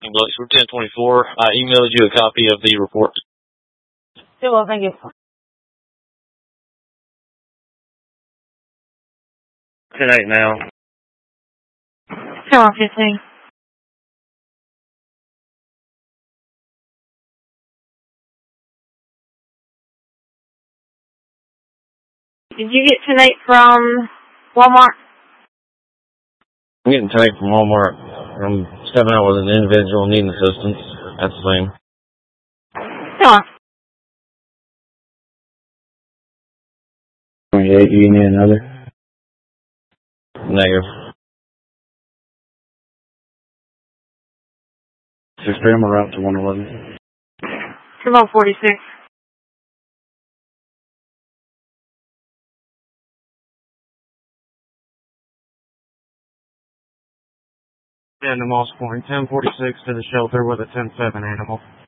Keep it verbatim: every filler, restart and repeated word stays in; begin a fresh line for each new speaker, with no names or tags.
English for ten twenty-four. I emailed you a copy of the report.
Yeah, well, thank you.
ten eight now.
Sure, fifteen. Did you get ten eight from Walmart?
I'm getting ten eight from Walmart. I'm stepping out with an individual needing assistance. That's the same.
Sure.
twenty-eight, you need another? Negative. six three, I'm route to one eleven.
Come on, forty-six.
Animals point ten forty-six to the shelter with a ten seven animal.